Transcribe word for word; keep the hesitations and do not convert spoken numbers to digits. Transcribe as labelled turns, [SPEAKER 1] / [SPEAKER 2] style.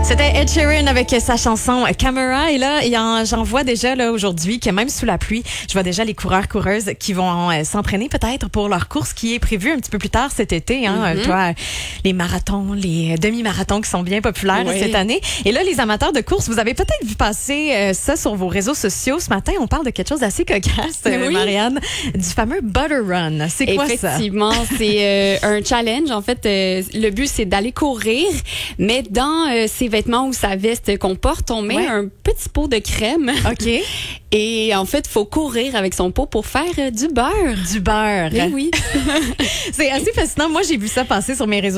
[SPEAKER 1] C'était Ed Sheeran avec sa chanson Camera. Et là, il y en- j'en vois déjà là aujourd'hui que même sous la pluie, je vois déjà les coureurs, coureuses qui vont euh, s'entraîner peut-être pour leur course qui est prévue un petit peu plus tard cet été. Hein,
[SPEAKER 2] Mm-hmm.
[SPEAKER 1] Toi, les marathons, les demi-marathons qui sont bien populaires
[SPEAKER 2] Oui.
[SPEAKER 1] cette année. Et là, les amateurs de course, vous avez peut-être vu passer euh, ça sur vos réseaux sociaux. Ce matin, on parle de quelque chose d'assez cocasse, euh,
[SPEAKER 2] Oui.
[SPEAKER 1] Marianne, du fameux Butter Run. C'est quoi ça?
[SPEAKER 2] Effectivement, c'est euh, un challenge. En fait, euh, le but, c'est d'aller courir, mais dans euh, ses vêtements ou sa veste qu'on porte, on met
[SPEAKER 1] Ouais.
[SPEAKER 2] un petit pot de crème.
[SPEAKER 1] OK.
[SPEAKER 2] Et en fait, il faut courir avec son pot pour faire euh, du beurre.
[SPEAKER 1] Du beurre.
[SPEAKER 2] Eh oui.
[SPEAKER 1] C'est assez fascinant. Moi, j'ai vu ça passer sur mes réseaux